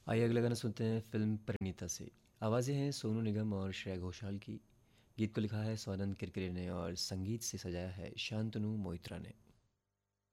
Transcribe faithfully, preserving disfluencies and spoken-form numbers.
आइए अगला गाना सुनते हैं फिल्म परिणीता से। आवाज़ें हैं सोनू निगम और श्रेया घोषाल की। गीत को लिखा है स्वानंद किरकिरे ने और संगीत से सजाया है शांतनु मोहित्रा ने।